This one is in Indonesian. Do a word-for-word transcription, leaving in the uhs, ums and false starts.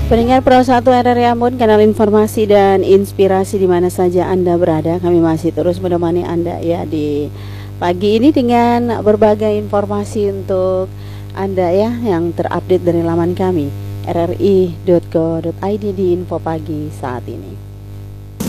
Pendengar Pro satu R R I Ambon, kanal informasi dan inspirasi di mana saja Anda berada. Kami masih terus menemani Anda ya di pagi ini dengan berbagai informasi untuk Anda ya yang terupdate dari laman kami r r i dot co dot i d di info pagi saat ini.